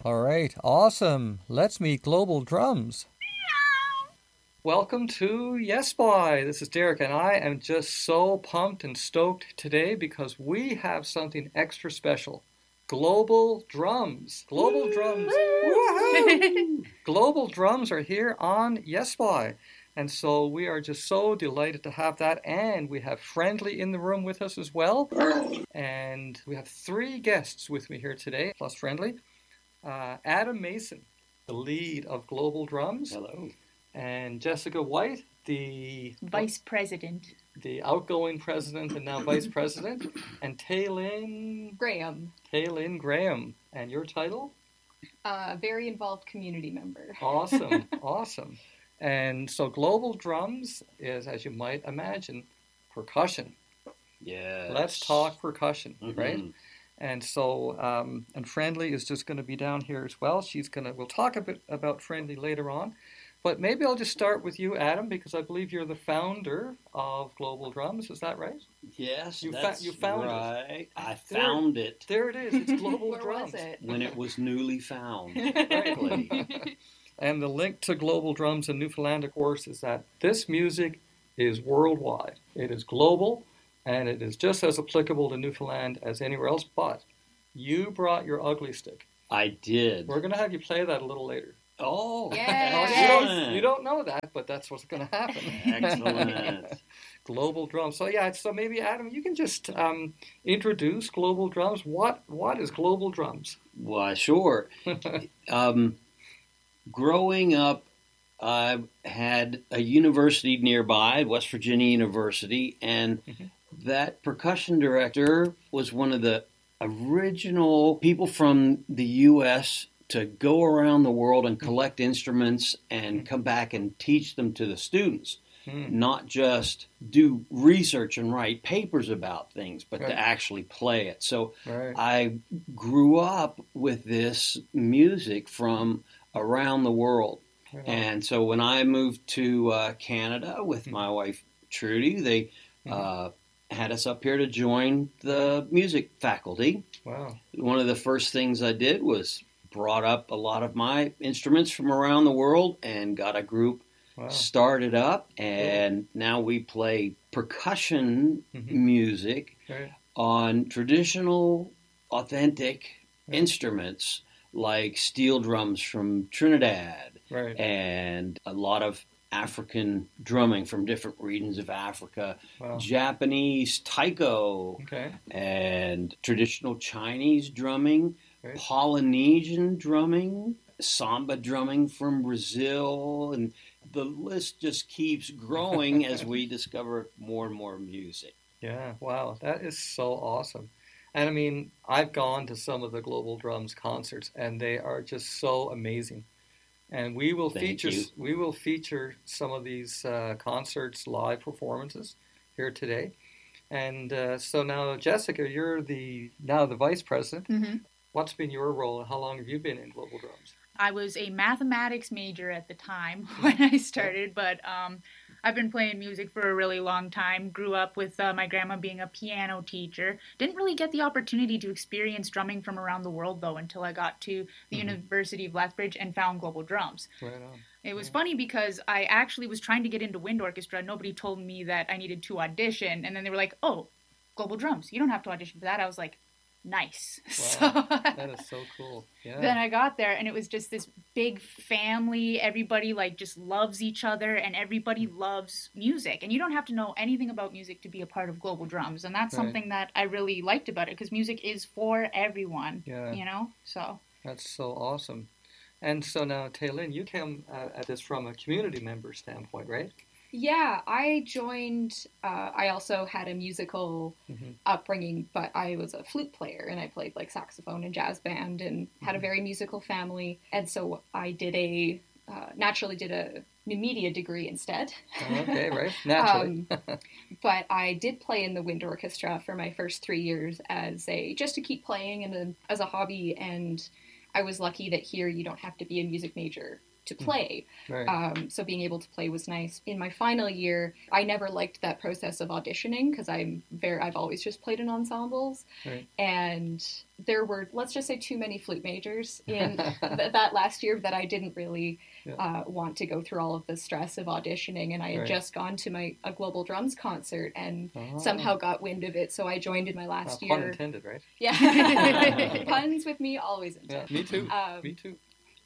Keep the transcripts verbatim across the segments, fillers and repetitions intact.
All right, awesome. Let's meet Global Drums. Welcome to Yes Boy. This is Derek, and I am just so pumped and stoked today because we have something extra special. Global Drums. Global Drums. Woohoo! Global Drums are here on Yes Boy. And so we are just so delighted to have that. And we have Friendly in the room with us as well. And we have three guests with me here today, plus Friendly. Uh, Adam Mason, the lead of Global Drums. Hello. And Jessica White, the Vice President. The outgoing president and now vice president. And Taylin Graham. Taylin Graham. And your title? Uh, very involved community member. Awesome, awesome. And so Global Drums is, as you might imagine, percussion. Yes. Let's talk percussion, mm-hmm. right? And so, um, and Friendly is just going to be down here as well. She's going to, we'll talk a bit about Friendly later on. But maybe I'll just start with you, Adam, because I believe you're the founder of Global Drums. Is that right? Yes, you that's fa- you found right. it. I there, found it. There it is. It's Global Where Drums. was it? When it was newly found. Right. And the link to Global Drums in Newfoundland, of course, is that this music is worldwide. It is global, and it is just as applicable to Newfoundland as anywhere else. But you brought your ugly stick. I did. We're going to have you play that a little later. Oh, yes. You, don't, you don't know that, but that's what's going to happen. Excellent. Global Drums. So yeah, so maybe Adam, you can just um, introduce Global Drums. What what is Global Drums? Why, sure. um, growing up, I had a university nearby, West Virginia University, and mm-hmm. that percussion director was one of the original people from the U S to go around the world and collect instruments and come back and teach them to the students. Mm. Not just do research and write papers about things, but right. to actually play it. So right. I grew up with this music from around the world. Right. And so when I moved to uh, Canada with mm. my wife, Trudy, they mm. uh, had us up here to join the music faculty. Wow. One of the first things I did was brought up a lot of my instruments from around the world and got a group wow. started up. And cool. now we play percussion mm-hmm. music right. on traditional, authentic right. instruments like steel drums from Trinidad right. and a lot of African drumming from different regions of Africa, wow. Japanese taiko, okay. and traditional Chinese drumming, right. Polynesian drumming, samba drumming from Brazil, and the list just keeps growing as we discover more and more music. Yeah, wow, that is so awesome. And I mean, I've gone to some of the Global Drums concerts, and they are just so amazing. And we will Thank feature you. we will feature some of these uh, concerts, live performances here today. And uh, so now, Jessica, you're the now the vice president. Mm-hmm. What's been your role, and how long have you been in Global Drums? I was a mathematics major at the time when I started, but um, I've been playing music for a really long time. Grew up with uh, my grandma being a piano teacher. Didn't really get the opportunity to experience drumming from around the world, though, until I got to the mm-hmm. University of Lethbridge and found Global Drums. Right on. It was yeah. funny because I actually was trying to get into wind orchestra. Nobody told me that I needed to audition, and then they were like, oh, Global Drums. You don't have to audition for that. I was like, nice. Wow, so, that is so cool. Yeah. Then I got there, and it was just this big family. Everybody like just loves each other, and everybody loves music. And you don't have to know anything about music to be a part of Global Drums, and that's right. something that I really liked about it, because music is for everyone. Yeah. You know, so that's so awesome. And so now, Taylin, you came uh, at this from a community member standpoint, right? Yeah, I joined, uh, I also had a musical mm-hmm. upbringing, but I was a flute player, and I played like saxophone and jazz band, and mm-hmm. had a very musical family, and so I did a, uh, naturally did a new media degree instead. Okay, right, naturally. um, but I did play in the wind orchestra for my first three years as a, just to keep playing and a, as a hobby, and I was lucky that here you don't have to be a music major to play. Right. Um, so being able to play was nice. In my final year, I never liked that process of auditioning because I'm very, I've always just played in ensembles. Right. And there were, let's just say, too many flute majors in th- that last year that I didn't really yeah. uh, want to go through all of the stress of auditioning. And I had right. just gone to my a Global Drums concert and oh. somehow got wind of it. So I joined in my last uh, year. Pun intended, right? Yeah. Puns with me always intended. Yeah, me too. Um, me too.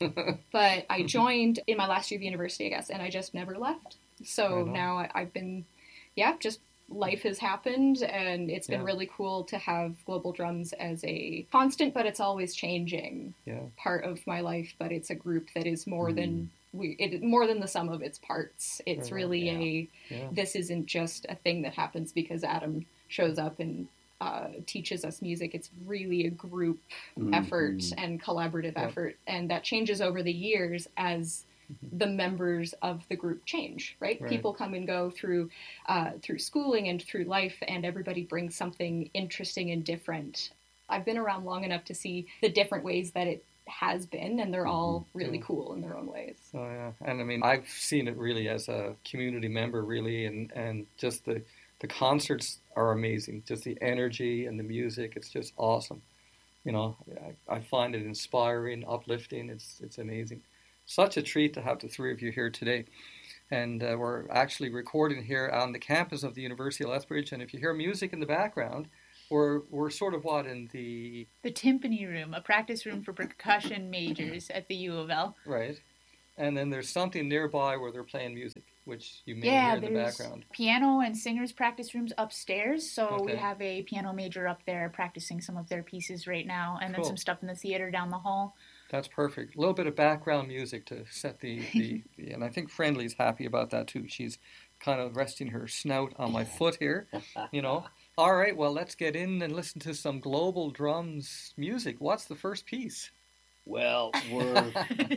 But I joined in my last year of university, I guess, and I just never left. So now I, I've been, yeah, just life has happened, and it's been yeah. really cool to have Global Drums as a constant, but it's always changing yeah. part of my life. But it's a group that is more mm. than we, it, more than the sum of its parts. It's really yeah. a. Yeah. This isn't just a thing that happens because Adam shows up and uh, teaches us music. It's really a group mm. effort and collaborative yeah. effort, and that changes over the years as the members of the group change, right? right. People come and go through uh, through schooling and through life, and everybody brings something interesting and different. I've been around long enough to see the different ways that it has been, and they're all really yeah. cool in their own ways. Oh yeah, and I mean, I've seen it really as a community member, really, and, and just the, the concerts are amazing. Just the energy and the music, it's just awesome. You know, I, I find it inspiring, uplifting. It's it's amazing. Such a treat to have the three of you here today. And uh, we're actually recording here on the campus of the University of Lethbridge. And if you hear music in the background, we're, we're sort of what in the... The timpani room, a practice room for percussion majors at the U of L. Right. And then there's something nearby where they're playing music, which you may yeah, hear in the background. Piano and singers practice rooms upstairs. So okay. we have a piano major up there practicing some of their pieces right now. And cool. then some stuff in the theater down the hall. That's perfect. A little bit of background music to set the, the, the... And I think Friendly's happy about that, too. She's kind of resting her snout on my foot here, you know. All right, well, let's get in and listen to some Global Drums music. What's the first piece? Well, we're...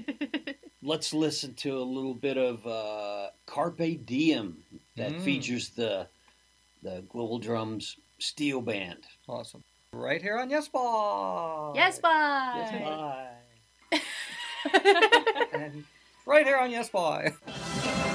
let's listen to a little bit of uh, Carpe Diem that mm. features the the Global Drums steel band. Awesome. Right here on Yes Bye! Yes Bye! Yes Bye! And right here on Yes Bye.